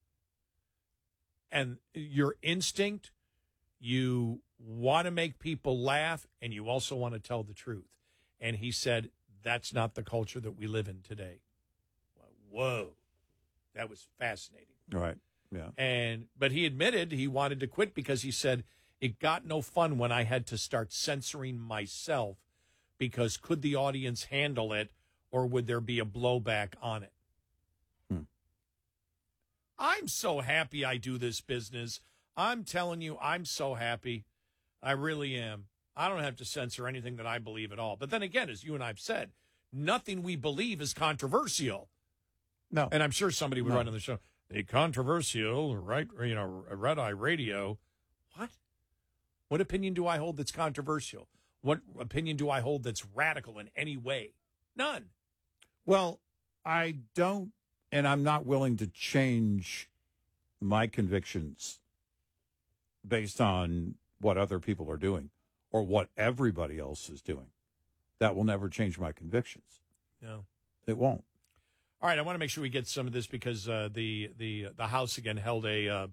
And your instinct, you want to make people laugh, and you also want to tell the truth. And he said, that's not the culture that we live in today. Whoa. That was fascinating. Right. Yeah. And but he admitted he wanted to quit because he said, it got no fun when I had to start censoring myself, because could the audience handle it, or would there be a blowback on it? Hmm. I'm so happy I do this business. I'm telling you, I'm so happy. I really am. I don't have to censor anything that I believe at all. But then again, as you and I've said, nothing we believe is controversial. No. And I'm sure somebody would No. write on the show, the controversial, right, you know, Red Eye Radio. What? What opinion do I hold that's controversial? What opinion do I hold that's radical in any way? None. Well, I don't, and I'm not willing to change my convictions based on what other people are doing or what everybody else is doing. That will never change my convictions. No. It won't. All right, I want to make sure we get some of this because uh, the the the House again held a uh,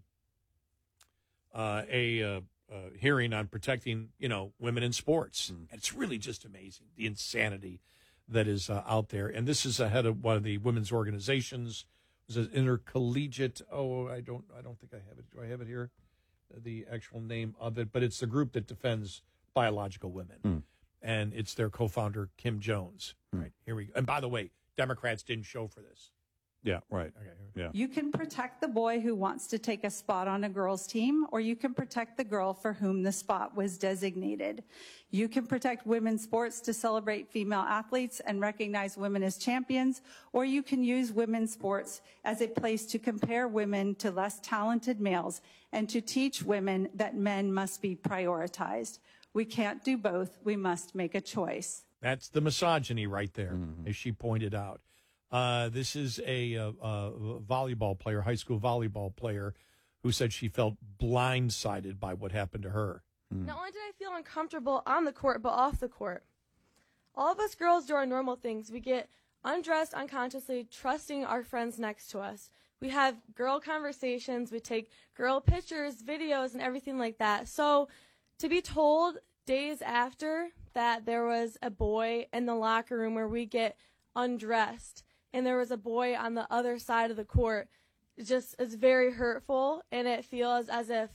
uh, a uh, uh, hearing on protecting, you know, women in sports. Mm. And it's really just amazing, the insanity that is uh, out there. And this is ahead of one of the women's organizations. It was an intercollegiate. Oh, I don't I don't think I have it. Do I have it here? The actual name of it, but it's the group that defends biological women, mm. and it's their co-founder Kim Jones. Mm. Right here we go. And by the way, Democrats didn't show for this. Yeah, right. Okay. Yeah. You can protect the boy who wants to take a spot on a girl's team, or you can protect the girl for whom the spot was designated. You can protect women's sports to celebrate female athletes and recognize women as champions, or you can use women's sports as a place to compare women to less talented males and to teach women that men must be prioritized. We can't do both. We must make a choice. That's the misogyny right there, mm-hmm. as she pointed out. Uh, this is a, uh uh volleyball player, high school volleyball player, who said she felt blindsided by what happened to her. Mm. Not only did I feel uncomfortable on the court, but off the court. All of us girls do our normal things. We get undressed unconsciously, trusting our friends next to us. We have girl conversations. We take girl pictures, videos, and everything like that. So to be told days after that there was a boy in the locker room where we get undressed and there was a boy on the other side of the court, it just is very hurtful, and it feels as if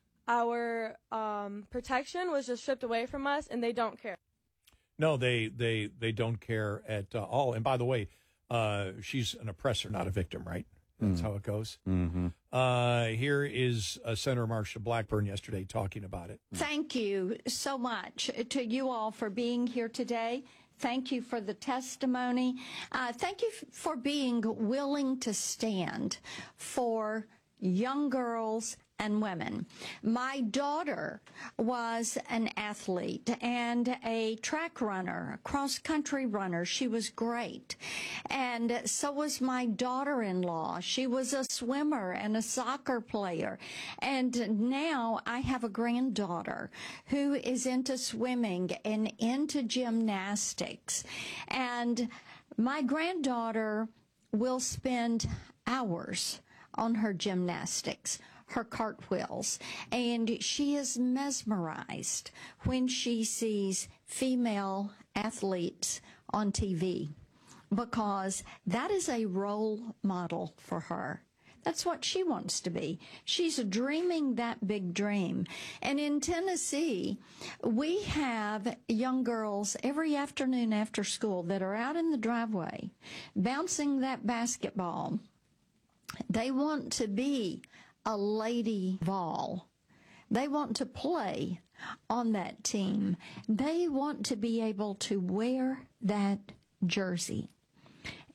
our um, protection was just stripped away from us, and they don't care. No, they they they don't care at uh, all. And by the way, uh, she's an oppressor, not a victim, right? That's mm. how it goes. Mm-hmm. Uh, here is uh, Senator Marsha Blackburn yesterday talking about it. Thank you so much to you all for being here today. Thank you for the testimony. Uh, thank you f- for being willing to stand for young girls and women. My daughter was an athlete and a track runner, a cross-country runner. She was great. And so was my daughter-in-law. She was a swimmer and a soccer player. And now I have a granddaughter who is into swimming and into gymnastics. And my granddaughter will spend hours on her gymnastics, her cartwheels, and she is mesmerized when she sees female athletes on T V, because that is a role model for her. That's what she wants to be. She's dreaming that big dream. And in Tennessee, we have young girls every afternoon after school that are out in the driveway bouncing that basketball. They want to be a lady Vol. They want to play on that team. They want to be able to wear that jersey.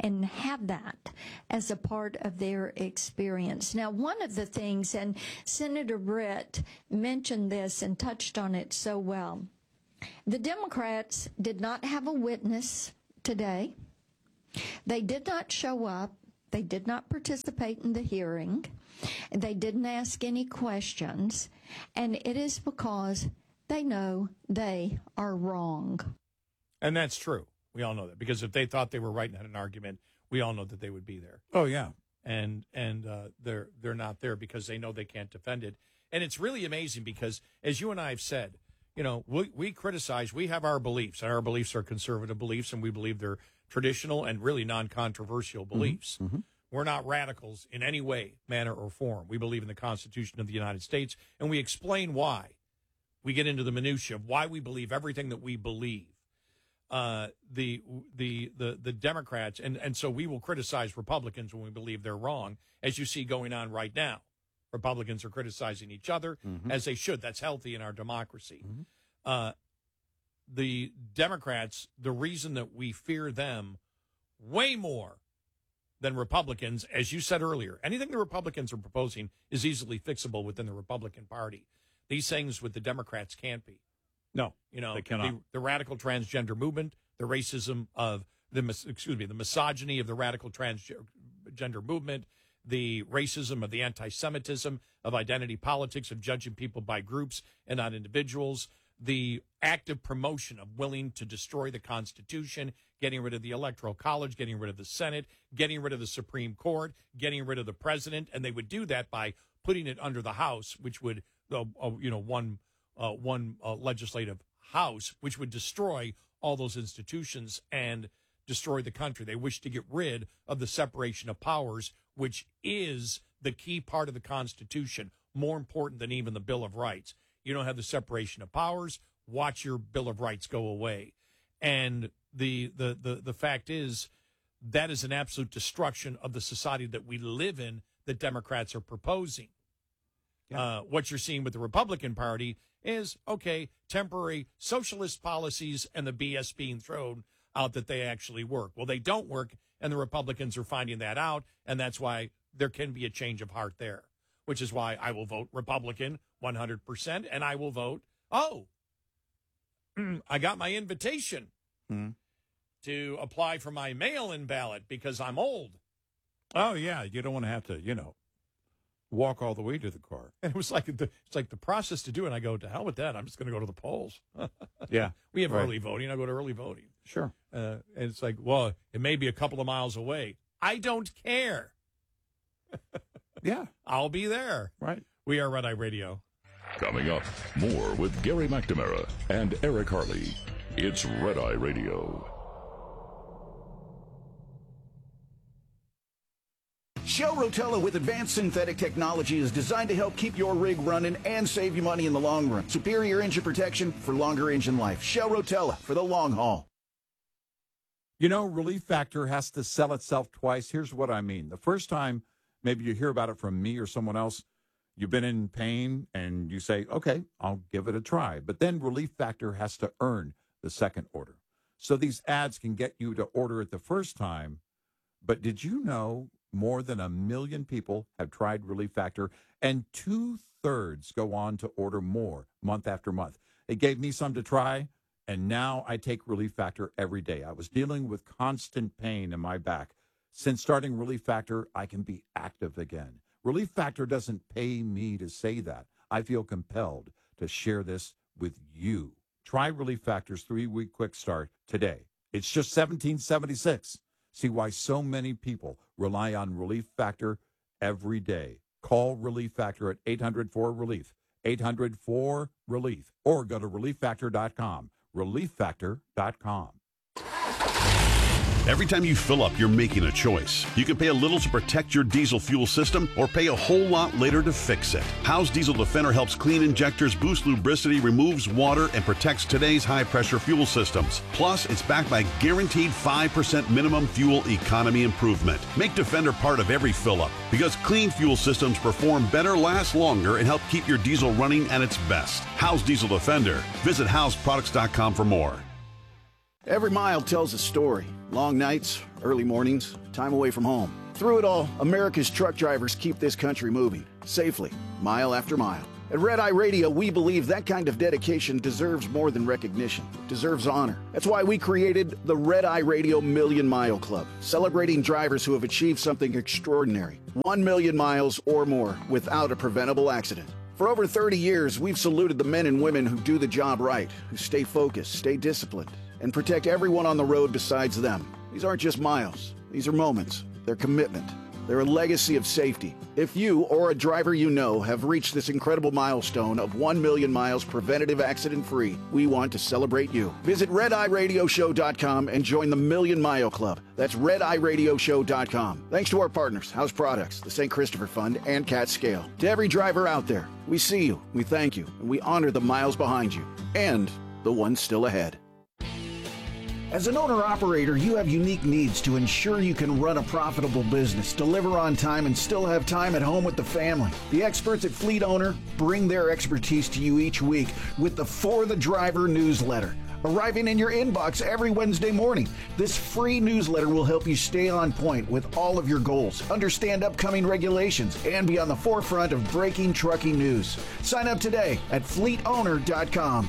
and have that as a part of their experience. Now, one of the things, and Senator Britt mentioned this and touched on it so well, the Democrats did not have a witness today. They did not show up. They did not participate in the hearing. They didn't ask any questions. And it is because they know they are wrong. And that's true. We all know that. Because if they thought they were right and had an argument, we all know that they would be there. Oh, yeah. And and uh, they're they're not there because they know they can't defend it. And it's really amazing because, as you and I have said, you know, we, we criticize, we have our beliefs, and our beliefs are conservative beliefs, and we believe they're traditional and really non-controversial beliefs. Mm-hmm. We're not radicals in any way, manner, or form. We believe in the Constitution of the United States, and we explain why. We get into the minutia of why we believe everything that we believe. Uh, the the the the Democrats, and, and so we will criticize Republicans when we believe they're wrong, as you see going on right now. Republicans are criticizing each other, mm-hmm. as they should. That's healthy in our democracy. Mm-hmm. Uh, the Democrats, the reason that we fear them way more than Republicans, as you said earlier, anything the Republicans are proposing is easily fixable within the Republican Party. These things with the Democrats can't be. No, you know, they cannot. The, the radical transgender movement, the racism of the excuse me, the misogyny of the radical transgender movement, the racism of the anti-Semitism, of identity politics, of judging people by groups and not individuals, the active promotion of willing to destroy the Constitution, getting rid of the Electoral College, getting rid of the Senate, getting rid of the Supreme Court, getting rid of the president, and they would do that by putting it under the House, which would, uh, uh, you know, one uh, one uh, legislative house, which would destroy all those institutions and destroy the country. They wish to get rid of the separation of powers, which is the key part of the Constitution, more important than even the Bill of Rights. You don't have the separation of powers, watch your Bill of Rights go away. And the the the, the fact is that is an absolute destruction of the society that we live in that Democrats are proposing. Yeah. Uh, what you're seeing with the Republican Party is, okay, temporary socialist policies and the B S being thrown out that they actually work. Well, they don't work, and the Republicans are finding that out, and that's why there can be a change of heart there, which is why I will vote Republican one hundred percent, and I will vote, oh, I got my invitation mm-hmm. to apply for my mail-in ballot because I'm old. Oh, yeah, you don't want to have to, you know, walk all the way to the car. And it was like the it's like the process to do it. And I go, to hell with that. I'm just going to go to the polls. Yeah. We have right. early voting. I go to early voting. Sure. Uh, and it's like, well, it may be a couple of miles away. I don't care. Yeah. I'll be there. Right. We are Red Eye Radio. Coming up, more with Gary McNamara and Eric Harley. It's Red Eye Radio. Shell Rotella with advanced synthetic technology is designed to help keep your rig running and save you money in the long run. Superior engine protection for longer engine life. Shell Rotella for the long haul. You know, Relief Factor has to sell itself twice. Here's what I mean. The first time, maybe you hear about it from me or someone else, you've been in pain and you say, okay, I'll give it a try. But then Relief Factor has to earn the second order. So these ads can get you to order it the first time. But did you know more than a million people have tried Relief Factor, and two-thirds go on to order more month after month? It gave me some to try, and now I take Relief Factor every day. I was dealing with constant pain in my back. Since starting Relief Factor, I can be active again. Relief Factor doesn't pay me to say that. I feel compelled to share this with you. Try Relief Factor's three-week quick start today. It's just seventeen seventy-six. See why so many people rely on Relief Factor every day. Call Relief Factor at eight hundred four relief, eight hundred four relief, or go to relief factor dot com, relief factor dot com. Every time you fill up, you're making a choice. You can pay a little to protect your diesel fuel system or pay a whole lot later to fix it. Howe's Diesel Defender helps clean injectors, boost lubricity, removes water, and protects today's high-pressure fuel systems. Plus, it's backed by guaranteed five percent minimum fuel economy improvement. Make Defender part of every fill-up because clean fuel systems perform better, last longer, and help keep your diesel running at its best. Howe's Diesel Defender. Visit howe's products dot com for more. Every mile tells a story. Long nights, early mornings, time away from home. Through it all, America's truck drivers keep this country moving, safely, mile after mile. At Red Eye Radio, we believe that kind of dedication deserves more than recognition. It deserves honor. That's why we created the Red Eye Radio Million Mile Club, celebrating drivers who have achieved something extraordinary. One million miles or more without a preventable accident. For over thirty years, we've saluted the men and women who do the job right, who stay focused, stay disciplined, and protect everyone on the road besides them. These aren't just miles. These are moments. They're commitment. They're a legacy of safety. If you or a driver you know have reached this incredible milestone of one million miles preventative accident-free, we want to celebrate you. Visit red eye radio show dot com and join the Million Mile Club. That's red eye radio show dot com. Thanks to our partners, House Products, the Saint Christopher Fund, and Cat Scale. To every driver out there, we see you, we thank you, and we honor the miles behind you and the ones still ahead. As an owner-operator, you have unique needs to ensure you can run a profitable business, deliver on time, and still have time at home with the family. The experts at Fleet Owner bring their expertise to you each week with the For the Driver newsletter, arriving in your inbox every Wednesday morning. This free newsletter will help you stay on point with all of your goals, understand upcoming regulations, and be on the forefront of breaking trucking news. Sign up today at fleet owner dot com.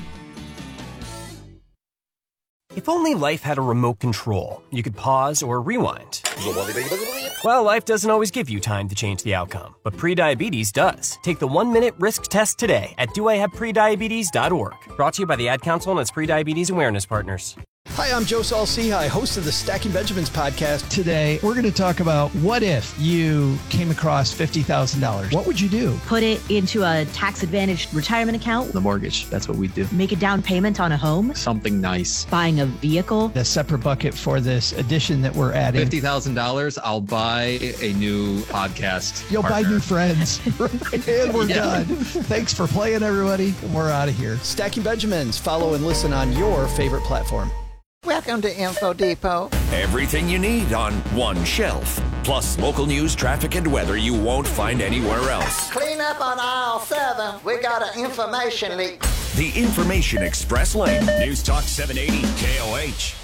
If only life had a remote control, you could pause or rewind. Well, life doesn't always give you time to change the outcome, but prediabetes does. Take the one-minute risk test today at do I have prediabetes dot org. Brought to you by the Ad Council and its prediabetes awareness partners. Hi, I'm Joe Saul-Sehy, host of the Stacking Benjamins podcast. Today, we're going to talk about what if you came across fifty thousand dollars. What would you do? Put it into a tax-advantaged retirement account. The mortgage, that's what we do. Make a down payment on a home. Something nice. Buying a vehicle. A separate bucket for this addition that we're adding. fifty thousand dollars, I'll buy a new podcast You'll partner. buy new friends. And we're Yeah. done. Thanks for playing, everybody. We're out of here. Stacking Benjamins. Follow and listen on your favorite platform. Welcome to Info Depot. Everything you need on one shelf. Plus local news, traffic, and weather you won't find anywhere else. Clean up on aisle seven. We got an information leak. The Information Express Lane. News Talk seven eighty K O H.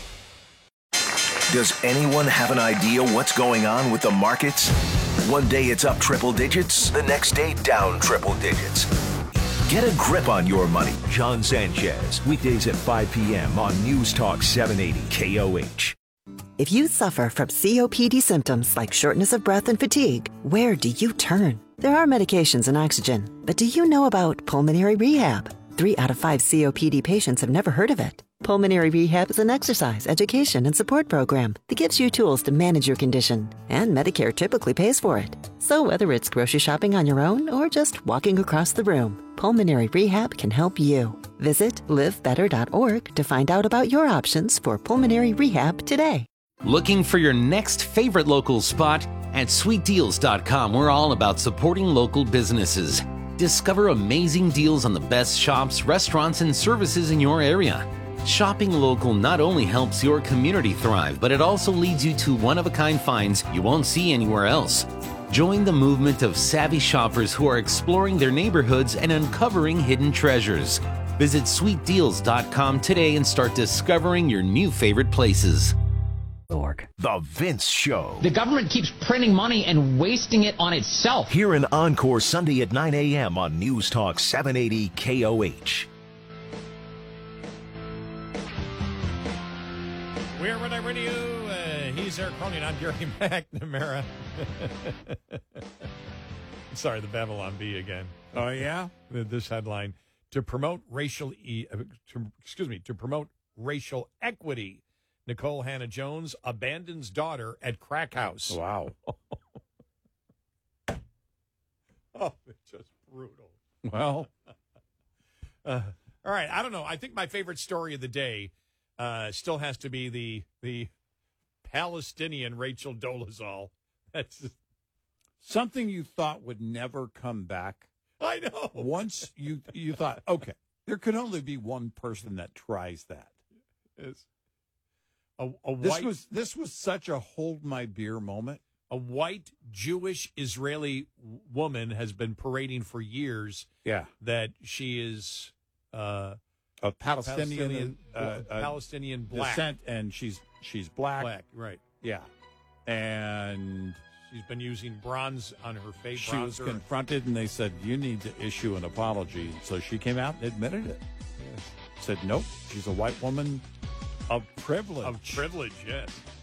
Does anyone have an idea what's going on with the markets? One day it's up triple digits, the next day down triple digits. Get a grip on your money. John Sanchez, weekdays at five p.m. on News Talk seven eighty K O H. If you suffer from C O P D symptoms like shortness of breath and fatigue, where do you turn? There are medications and oxygen, but do you know about pulmonary rehab? Three out of five C O P D patients have never heard of it. Pulmonary Rehab is an exercise, education, and support program that gives you tools to manage your condition, and Medicare typically pays for it. So whether it's grocery shopping on your own or just walking across the room, Pulmonary Rehab can help you. Visit live better dot org to find out about your options for pulmonary rehab today. Looking for your next favorite local spot? At sweet deals dot com, we're all about supporting local businesses. Discover amazing deals on the best shops, restaurants, and services in your area. Shopping local not only helps your community thrive, but it also leads you to one-of-a-kind finds you won't see anywhere else. Join the movement of savvy shoppers who are exploring their neighborhoods and uncovering hidden treasures. Visit sweet deals dot com today and start discovering your new favorite places. The Vince Show. The government keeps printing money and wasting it on itself. Here in Encore Sunday at nine a.m. on News Talk seven eighty K O H. We're Red Eye Radio. Uh, he's Eric Cronin. I'm Gary McNamara. Sorry, the Babylon Bee again. Oh, yeah? This headline, to promote racial, e- uh, to, excuse me, to promote racial equity, Nicole Hannah-Jones abandons daughter at crack house. Wow. Oh, it's just brutal. Well. Uh, all right, I don't know. I think my favorite story of the day uh, still has to be the the Palestinian Rachel Dolezal. That's just... something you thought would never come back. I know. Once you you thought, okay, there could only be one person that tries that. It's a, a This white, was this was such a hold my beer moment. a white Jewish Israeli w- woman has been parading for years. Yeah. That she is uh, of Palestinian, Palestinian, uh, uh, Palestinian black. descent, and she's she's black. Black, right. Yeah. And she's been using bronze on her face. she was bronzer. confronted, and they said, you need to issue an apology. So she came out and admitted it. Said, nope, she's a white woman of privilege. Of privilege, yes.